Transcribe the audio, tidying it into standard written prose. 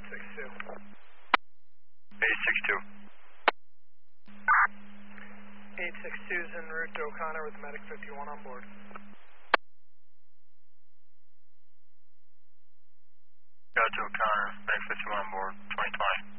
862. 862. 862 is en route to O'Connor with Medic 51 on board. Got to O'Connor, Medic 51 on board, 2020.